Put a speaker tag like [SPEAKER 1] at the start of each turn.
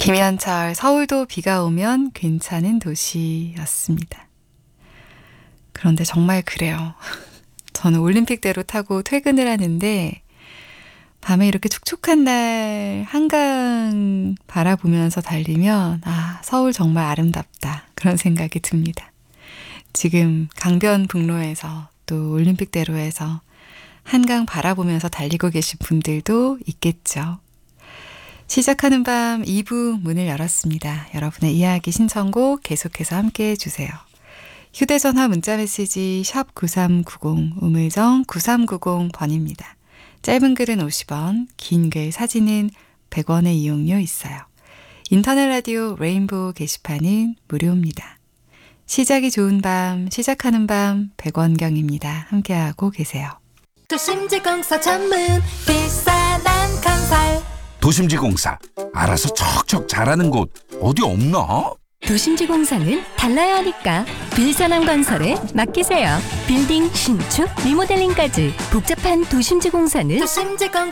[SPEAKER 1] 김현철, 서울도 비가 오면 괜찮은 도시였습니다. 그런데 정말 그래요. 저는 올림픽대로 타고 퇴근을 하는데 밤에 이렇게 촉촉한 날 한강 바라보면서 달리면 서울 정말 아름답다 그런 생각이 듭니다. 지금 강변북로에서 또 올림픽대로에서 한강 바라보면서 달리고 계신 분들도 있겠죠. 시작하는 밤 2부 문을 열었습니다. 여러분의 이야기 신청곡 계속해서 함께 해주세요. 휴대전화 문자메시지 샵 9390 우물정 9390번입니다. 짧은 글은 50원, 긴 글 사진은 100원의 이용료 있어요. 인터넷 라디오 레인보우 게시판은 무료입니다. 시작이 좋은 밤, 시작하는 밤 100원경입니다. 함께하고 계세요.
[SPEAKER 2] 도심지공사 전문 비싼한 건설
[SPEAKER 3] 도심지공사 알아서 척척 잘하는 곳 어디 없나?
[SPEAKER 4] 도심지공사는 달라야 하니까 빌산함 건설에 맡기세요. 빌딩 신축, 리모델링까지 복잡한 도심지공사는
[SPEAKER 2] 도심지공사